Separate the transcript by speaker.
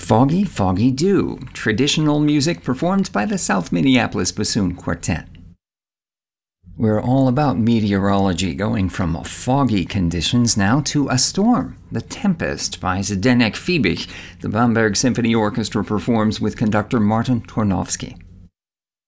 Speaker 1: Foggy, Foggy Dew, traditional music performed by the South Minneapolis Bassoon Quartet. We're all about meteorology, going from foggy conditions now to a storm. The Tempest by Zdenek Fibich, the Bamberg Symphony Orchestra performs with conductor Martin Tornowski.